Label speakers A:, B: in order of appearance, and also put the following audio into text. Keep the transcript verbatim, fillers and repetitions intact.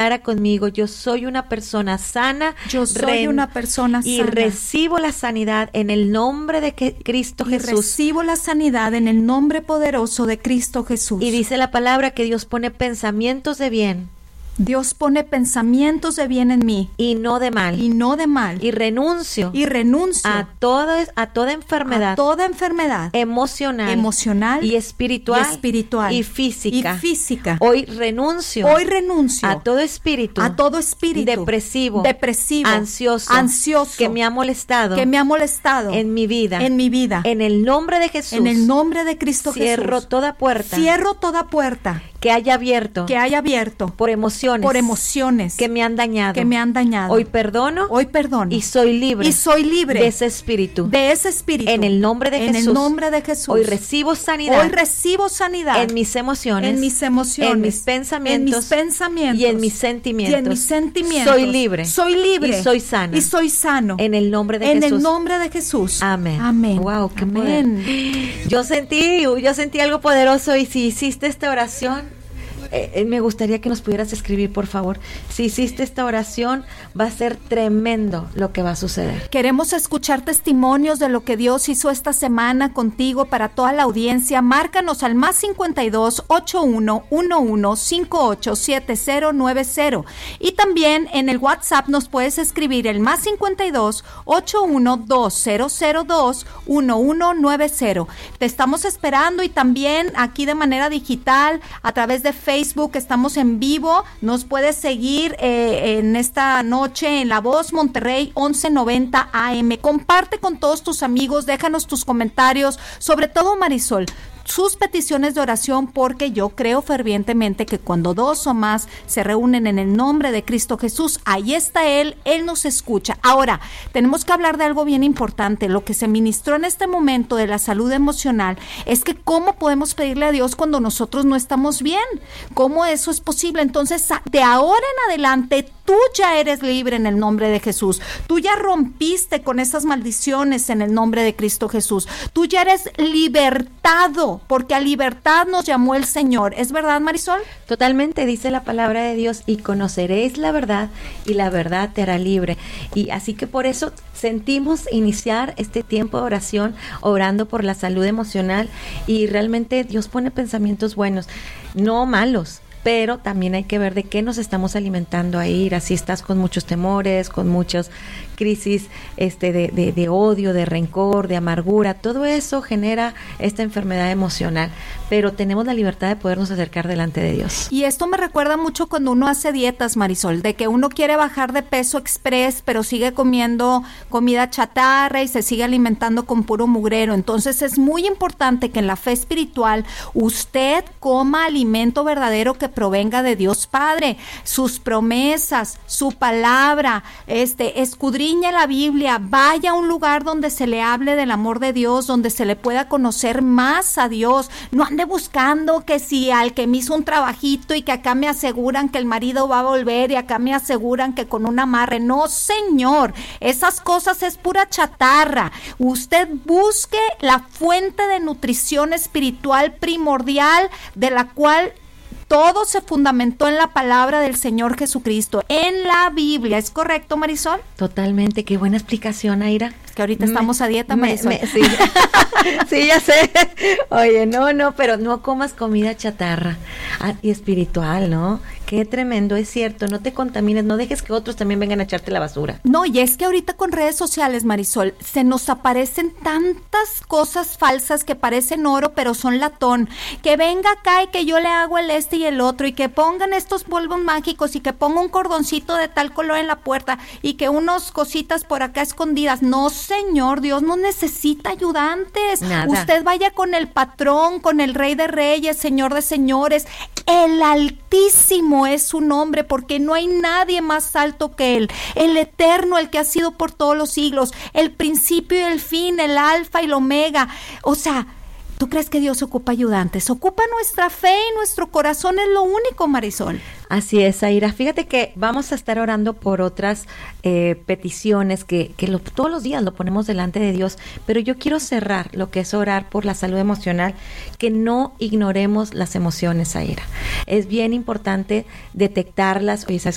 A: conmigo, yo soy una persona sana.
B: Yo soy re- una persona
A: y
B: sana.
A: Y recibo la sanidad en el nombre de que Cristo
B: y
A: Jesús.
B: Recibo la sanidad en el nombre poderoso de Cristo Jesús.
A: Y dice la palabra que Dios pone pensamientos de bien.
B: Dios pone pensamientos de bien en mí.
A: Y no de mal.
B: Y no de mal.
A: Y renuncio.
B: Y renuncio.
A: A toda, a toda enfermedad.
B: A toda enfermedad.
A: Emocional.
B: Emocional.
A: Y espiritual.
B: Y espiritual.
A: Y física.
B: Y física.
A: Hoy renuncio.
B: Hoy renuncio.
A: A todo espíritu.
B: A todo espíritu.
A: Depresivo.
B: Depresivo.
A: Ansioso.
B: Ansioso.
A: Que me ha molestado.
B: Que me ha molestado.
A: En mi vida.
B: En mi vida.
A: En el nombre de Jesús.
B: En el nombre de Cristo
A: Cierro
B: Jesús.
A: Cierro toda puerta.
B: Cierro toda puerta.
A: Que haya abierto.
B: Que haya abierto.
A: Por emociones.
B: Por emociones.
A: Que me han dañado.
B: Que me han dañado.
A: Hoy perdono.
B: Hoy perdono.
A: Y soy libre.
B: Y soy libre.
A: De ese espíritu.
B: De ese espíritu.
A: En el nombre de
B: en
A: Jesús.
B: En el nombre de Jesús.
A: Hoy recibo sanidad.
B: Hoy recibo sanidad.
A: En mis emociones.
B: En mis emociones.
A: En mis pensamientos.
B: En mis pensamientos.
A: Y en mis sentimientos.
B: Y en mis sentimientos.
A: Soy libre.
B: Soy libre.
A: Y soy sano.
B: Y soy sano.
A: En el nombre de
B: en
A: Jesús.
B: En el nombre de Jesús.
A: Amén.
B: Amén.
A: Wow, qué
B: Amén.
A: poder. Yo sentí, yo sentí algo poderoso y si hiciste esta oración, Eh, me gustaría que nos pudieras escribir, por favor. Si hiciste esta oración, va a ser tremendo lo que va a suceder.
B: Queremos escuchar testimonios de lo que Dios hizo esta semana contigo para toda la audiencia. Márcanos al más cincuenta y dos, ochenta y uno, once, cincuenta y ocho, setenta, noventa. Y también en el WhatsApp nos puedes escribir el más cincuenta y dos, ochenta y uno, doscientos dos, once noventa. Te estamos esperando y también aquí de manera digital a través de Facebook. Facebook, estamos en vivo, nos puedes seguir eh, en esta noche en La Voz Monterrey once noventa A M. Comparte con todos tus amigos, déjanos tus comentarios, sobre todo Marisol, sus peticiones de oración, porque yo creo fervientemente que cuando dos o más se reúnen en el nombre de Cristo Jesús, ahí está Él, Él nos escucha. Ahora, tenemos que hablar de algo bien importante. Lo que se ministró en este momento de la salud emocional es que cómo podemos pedirle a Dios cuando nosotros no estamos bien, cómo eso es posible. Entonces, de ahora en adelante, tú ya eres libre en el nombre de Jesús. Tú ya rompiste con esas maldiciones en el nombre de Cristo Jesús. Tú ya eres libertado, porque a libertad nos llamó el Señor. ¿Es verdad, Marisol?
A: Totalmente, dice la palabra de Dios, y conoceréis la verdad, y la verdad te hará libre. Y así que por eso sentimos iniciar este tiempo de oración, orando por la salud emocional, y realmente Dios pone pensamientos buenos, no malos. Pero también hay que ver de qué nos estamos alimentando a ir. Así estás con muchos temores, con muchas crisis este, de, de, de odio, de rencor, de amargura. Todo eso genera esta enfermedad emocional. Pero tenemos la libertad de podernos acercar delante de Dios.
B: Y esto me recuerda mucho cuando uno hace dietas, Marisol, de que uno quiere bajar de peso express, pero sigue comiendo comida chatarra y se sigue alimentando con puro mugrero. Entonces es muy importante que en la fe espiritual usted coma alimento verdadero que provenga de Dios Padre, sus promesas, su palabra, este, escudriñe la Biblia, vaya a un lugar donde se le hable del amor de Dios, donde se le pueda conocer más a Dios. No ande buscando que si al que me hizo un trabajito y que acá me aseguran que el marido va a volver y acá me aseguran que con un amarre. No, señor, esas cosas es pura chatarra. Usted busque la fuente de nutrición espiritual primordial, de la cual todo se fundamentó en la palabra del Señor Jesucristo, en la Biblia. ¿Es correcto, Marisol?
A: Totalmente. Qué buena explicación, Aira.
B: Es que ahorita me, estamos a dieta, Marisol.
A: Me, me, sí. Sí, ya sé. Oye, no, no, pero no comas comida chatarra ah, y espiritual, ¿no? Qué tremendo, es cierto. No te contamines, no dejes que otros también vengan a echarte la basura.
B: No, y es que ahorita con redes sociales, Marisol, se nos aparecen tantas cosas falsas que parecen oro, pero son latón. Que venga acá y que yo le hago el este y el otro, y que pongan estos polvos mágicos, y que ponga un cordoncito de tal color en la puerta, y que unos cositas por acá escondidas. No, señor, Dios no necesita ayudantes.
A: Nada.
B: Usted vaya con el patrón, con el Rey de Reyes, Señor de Señores. El Altísimo es su nombre, porque no hay nadie más alto que Él. El Eterno, el que ha sido por todos los siglos, el principio y el fin, el alfa y el omega. O sea, ¿tú crees que Dios ocupa ayudantes? Ocupa nuestra fe y nuestro corazón, es lo único, Marisol.
A: Así es, Aira. Fíjate que vamos a estar orando por otras eh, peticiones que, que lo, todos los días lo ponemos delante de Dios, pero yo quiero cerrar lo que es orar por la salud emocional, que no ignoremos las emociones, Aira. Es bien importante detectarlas. Oye, ¿sabes